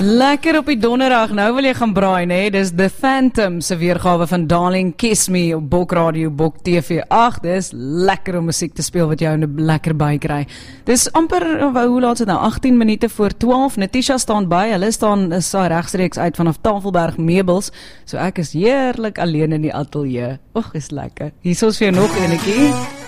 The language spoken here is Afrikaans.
Lekker op die donderdag, nou wil jy gaan braai, nee? Dis The Phantom se weergawe van Darling Kiss Me op Bok Radio, Bok TV 8. Dis lekker om musiek te speel wat jou lekker bykry. Dis amper, hoe laat is dit nou? 18 minute voor 12. Natisha staan by, hulle is regsreeks uit vanaf Tafelberg Meubels. So ek is heerlik alleen in die ateljee. Och, is lekker. Hier is vir jou nog enetjie.